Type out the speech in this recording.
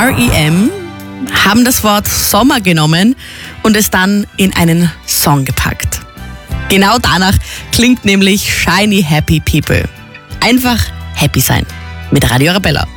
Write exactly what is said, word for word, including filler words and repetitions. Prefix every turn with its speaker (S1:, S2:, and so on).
S1: R E M haben das Wort Sommer genommen und es dann in einen Song gepackt. Genau danach klingt nämlich Shiny Happy People. Einfach happy sein mit Radio Arabella.